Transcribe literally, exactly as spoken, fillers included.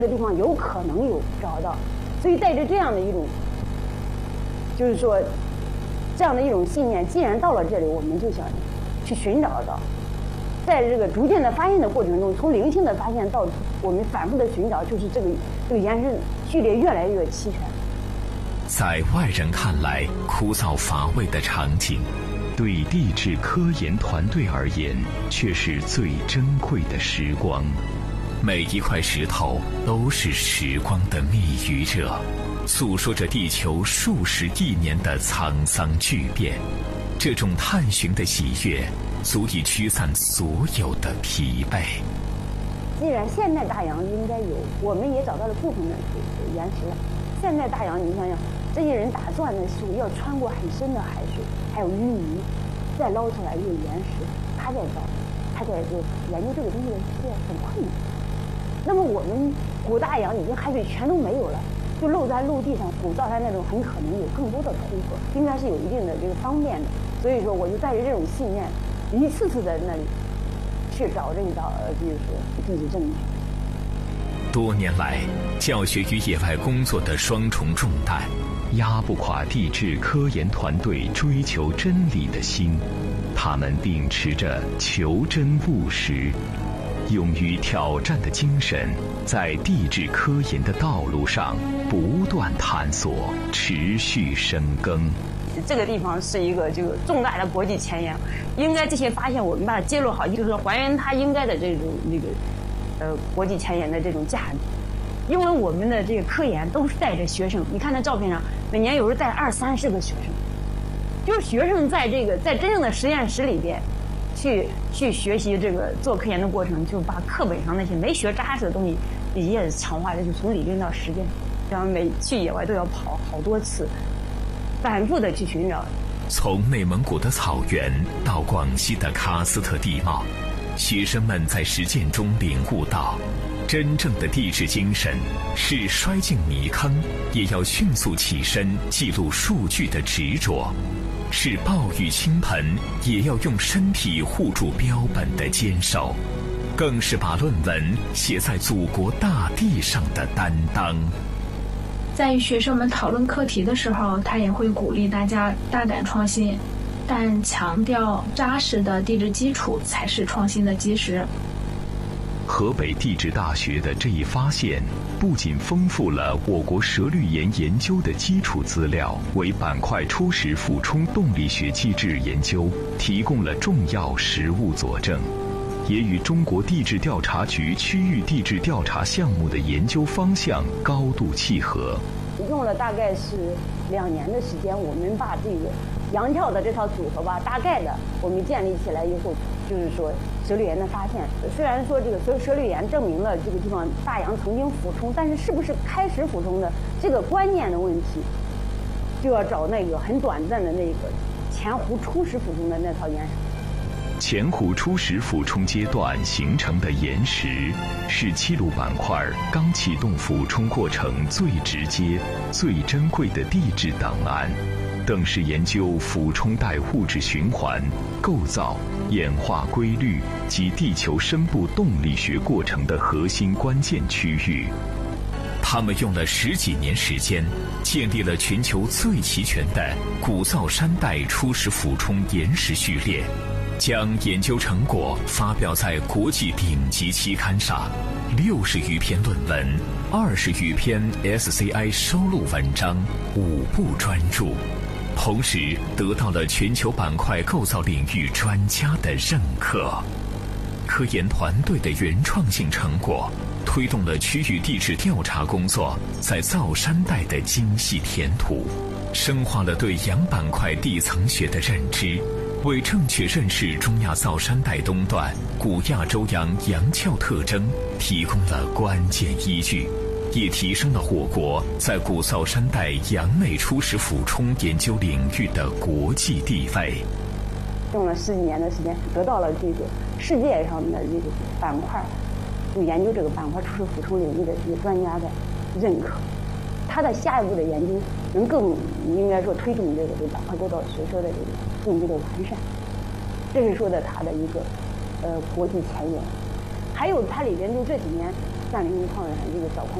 这个地方有可能有找到，所以带着这样的一种，就是说这样的一种信念，既然到了这里，我们就想去寻找到，在这个逐渐的发现的过程中，从零星的发现到我们反复的寻找，就是这个这个岩石序列越来越齐全。 在外人看来枯燥乏味的场景，对地质科研团队而言却是最珍贵的时光。每一块石头都是时光的密语者，诉说着地球数十亿年的沧桑巨变。这种探寻的喜悦足以驱散所有的疲惫。 既然现代大洋应该有，我们也找到了部分的岩石。现代大洋，你想想，这些人打钻的时候要穿过很深的海水，还有淤泥，再捞出来一个岩石，他在找，他在就研究这个东西的是很困难。那么我们古大洋已经海水全都没有了，就露在陆地上，古造山那种很可能有更多的突破，应该是有一定的这个方便的。所以说，我就带着这种信念，一次次在那里去找这找，就是说地质证据。 多年来，教学与野外工作的双重重担，压不垮地质科研团队追求真理的心。他们秉持着求真务实、勇于挑战的精神，在地质科研的道路上不断探索，持续深耕。 这个地方是一个这个重大的国际前沿，应该这些发现我们把它揭露好，就是说还原它应该的这种那个呃国际前沿的这种价值。因为我们的这个科研都是带着学生，你看那照片上，每年有时候带二三十个学生，就是学生在这个在真正的实验室里边。去去学习这个做科研的过程，就把课本上那些没学扎实的东西，一夜强化的，就从理论到实践。然后每去野外都要跑好多次，反复的去寻找。 从内蒙古的草原到广西的喀斯特地貌，学生们在实践中领悟到，真正的地质精神是摔进泥坑也要迅速起身记录数据的执着。是暴雨倾盆也要用身体护住标本的坚守，更是把论文写在祖国大地上的担当。 在与学生们讨论课题的时候，他也会鼓励大家大胆创新，但强调扎实的地质基础才是创新的基石。 河北地质大学的这一发现，不仅丰富了我国舌绿岩研究的基础资料，为板块初始俯冲动力学机制研究提供了重要实物佐证，也与中国地质调查局区域地质调查项目的研究方向高度契合。 用了大概是两年的时间，我们把这个羊跳的这套组合吧，大概的我们建立起来以后，就是说舌绿岩的发现。虽然说这个舌舌绿岩证明了这个地方大洋曾经俯冲，但是是不是开始俯冲的这个关键的问题，就要找那个很短暂的那个前湖初始俯冲的那套岩石。 前湖初始俯冲阶段形成的岩石，是七鲁板块刚启动俯冲过程最直接、最珍贵的地质档案，更是研究俯冲带物质循环、构造、演化规律及地球深部动力学过程的核心关键区域。他们用了十几年时间，建立了全球最齐全的古造山带初始俯冲岩石序列。将研究成果发表在国际顶级期刊上，六十余篇论文，二十余篇 S C I 收录文章，五部专著，同时得到了全球板块构造领域专家的认可。科研团队的原创性成果，推动了区域地质调查工作在造山带的精细填土，深化了对洋板块地层学的认知。为正确认识中亚造山带东段古亚洲洋洋壳特征提供了关键依据，也提升了我国在古造山带洋内初始俯冲研究领域的国际地位。 用了十几年的时间，得到了这个世界上的这个板块，就研究这个板块初始俯冲领域的这些专家的认可。他的下一步的研究能更应该说推动这个对板块构造学说的这个更这个完善，这是说的他的一个呃国际前沿。还有它里边就这几年占领矿产这个找矿